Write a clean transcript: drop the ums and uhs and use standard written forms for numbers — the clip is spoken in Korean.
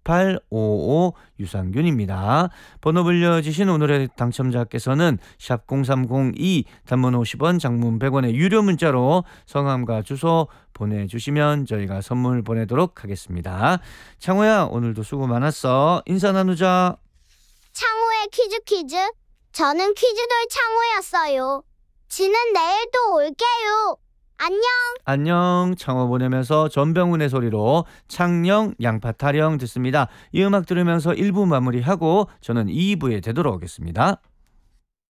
6855 유상균입니다. 번호 불려주신 오늘의 당첨자께서는 샵 0302 단문 50원 장문 100원의 유료 문자로 성함과 주소 보내주시면 저희가 선물 보내도록 하겠습니다. 창호야, 오늘도 수고 많았어. 인사 나누자. 창호의 퀴즈. 저는 퀴즈돌 창호였어요. 지는 내일 또 올게요. 안녕. 안녕. 창호 보내면서 전병훈의 소리로 창녕 양파 타령 듣습니다. 이 음악 들으면서 1부 마무리하고 저는 2부에 되돌아오겠습니다.